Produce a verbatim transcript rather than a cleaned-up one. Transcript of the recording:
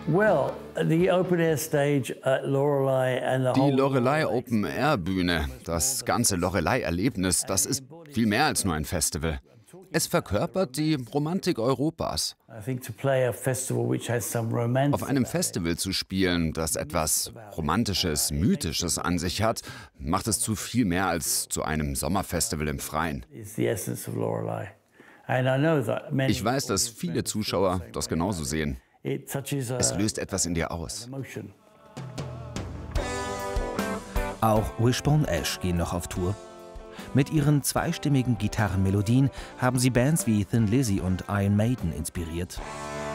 Well, the open-air stage at Loreley and the Die whole Loreley Open-Air-Bühne, das ganze Loreley-Erlebnis, das ist viel mehr als nur ein Festival. Es verkörpert die Romantik Europas. I think to play a festival which has some romance. Auf einem Festival zu spielen, das etwas Romantisches, Mythisches an sich hat, macht es zu viel mehr als zu einem Sommerfestival im Freien. Is the essence of Loreley. And I know that many Ich weiß, dass viele Zuschauer das genauso sehen. it touches a Es löst etwas in dir aus. emotion. Auch Wishbone Ash gehen noch auf Tour. Mit ihren zweistimmigen Gitarrenmelodien haben sie Bands wie Thin Lizzy und Iron Maiden inspiriert.